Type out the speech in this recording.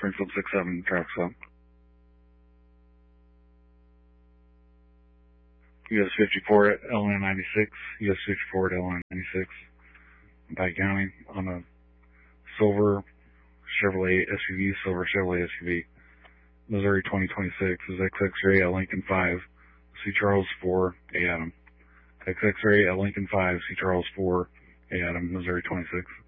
Springfield 67, traffic stop. US 54 at LN 96, US 54 at LN 96, Pike County, on a silver Chevrolet SUV, Missouri 2026 is XX-ray at Lincoln 5, C. Charles 4, A. Adam. XX-ray at Lincoln 5, C. Charles 4, A. Adam, Missouri 26.